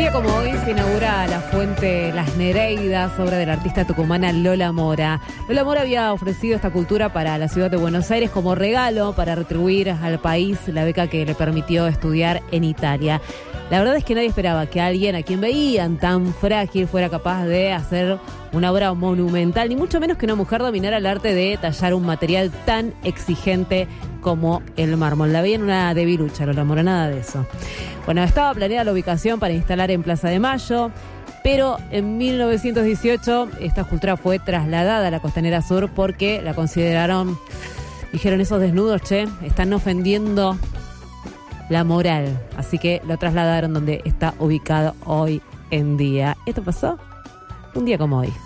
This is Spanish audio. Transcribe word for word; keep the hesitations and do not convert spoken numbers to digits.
día como hoy se inaugura la fuente Las Nereidas, obra de la artista tucumana Lola Mora. Lola Mora había ofrecido esta cultura para la ciudad de Buenos Aires como regalo para retribuir al país la beca que le permitió estudiar en Italia. La verdad es que nadie esperaba que alguien a quien veían tan frágil fuera capaz de hacer una obra monumental, ni mucho menos que una mujer dominara el arte de tallar un material tan exigente como el mármol. La veían una debilucha, Lola Mora, nada de eso. Bueno, estaba planeada la ubicación para instalar en Plaza de Mayo, pero en mil novecientos dieciocho esta escultura fue trasladada a la Costanera Sur porque la consideraron, dijeron, esos desnudos, che, están ofendiendo la moral. Así que lo trasladaron donde está ubicado hoy en día. Esto pasó un día como hoy.